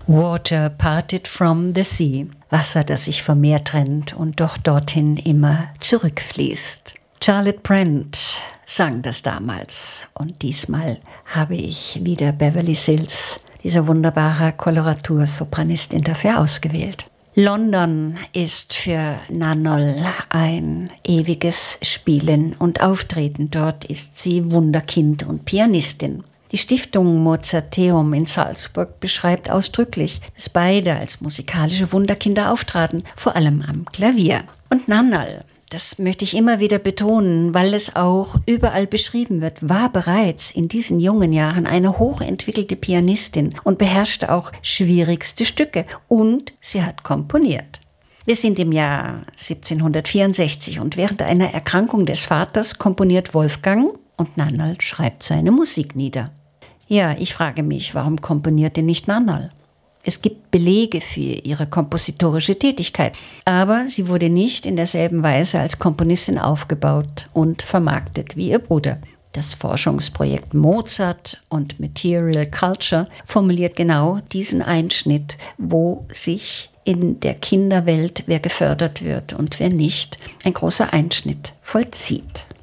Water parted from the sea. Wasser, das sich vom Meer trennt und doch dorthin immer zurückfließt. Charlotte Brent sang das damals und diesmal habe ich wieder Beverly Sills, diese wunderbare Koloratursopranistin, dafür ausgewählt. London ist für Nannerl ein ewiges Spielen und Auftreten. Dort ist sie Wunderkind und Pianistin. Die Stiftung Mozarteum in Salzburg beschreibt ausdrücklich, dass beide als musikalische Wunderkinder auftraten, vor allem am Klavier. Und Nannerl, das möchte ich immer wieder betonen, weil es auch überall beschrieben wird, war bereits in diesen jungen Jahren eine hochentwickelte Pianistin und beherrschte auch schwierigste Stücke. Und sie hat komponiert. Wir sind im Jahr 1764 und während einer Erkrankung des Vaters komponiert Wolfgang und Nannerl schreibt seine Musik nieder. Ja, ich frage mich, warum komponierte nicht Nannerl? Es gibt Belege für ihre kompositorische Tätigkeit, aber sie wurde nicht in derselben Weise als Komponistin aufgebaut und vermarktet wie ihr Bruder. Das Forschungsprojekt Mozart und Material Culture formuliert genau diesen Einschnitt, wo sich in der Kinderwelt, wer gefördert wird und wer nicht, ein großer Einschnitt vollzieht.